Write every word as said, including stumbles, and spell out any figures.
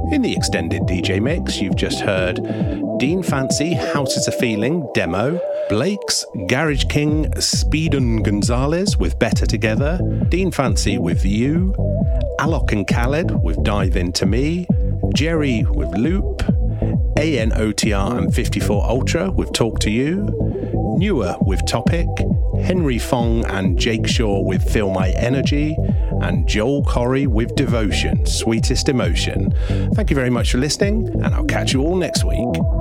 In the extended D J mix, you've just heard Dean Fancy, House is a Feeling, demo, Blake's Garage King, Speedun Gonzalez with Better Together, Dean Fancy with You, Alok and Khaled with Dive Into Me, Jerry with Loop, A N O T R and fifty-four Ultra with Talk to You, Newer with Topic, Henry Fong and Jake Shaw with Feel My Energy, and Joel Corey with Devotion, Sweetest Emotion. Thank you very much for listening, and I'll catch you all next week.